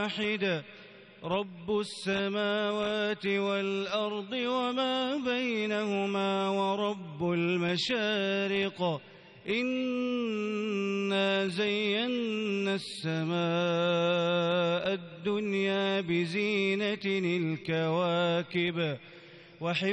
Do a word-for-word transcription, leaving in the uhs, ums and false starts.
واحد رب السماوات والأرض وما بينهما ورب المشارق إنا زينا السماء الدنيا بزينة الكواكب